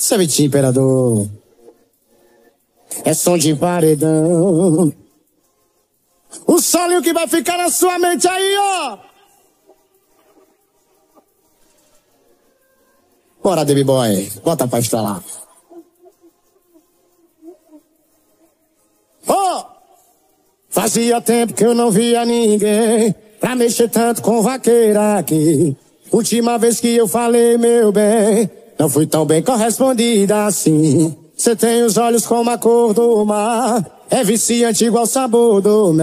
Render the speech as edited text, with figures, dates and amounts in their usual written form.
Sabitinho, imperador. É som de paredão. O solinho que vai ficar na sua mente aí, ó. Bora, Baby Boy. Bota pra estralar. Oh! Fazia tempo que eu não via ninguém pra mexer tanto com vaqueira aqui. Última vez que eu falei, meu bem, não fui tão bem correspondida assim. Cê tem os olhos como a cor do mar, é viciante igual o sabor do mel.